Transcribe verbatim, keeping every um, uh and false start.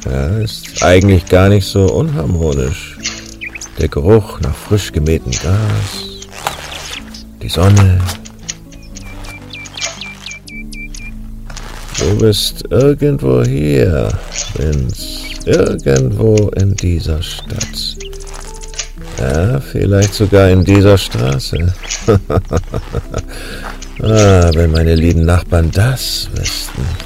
Ja, ist eigentlich gar nicht so unharmonisch. Der Geruch nach frisch gemähtem Gras, die Sonne. Du bist irgendwo hier, Vince. Irgendwo in dieser Stadt. Ja, vielleicht sogar in dieser Straße. Ah, wenn meine lieben Nachbarn das wüssten.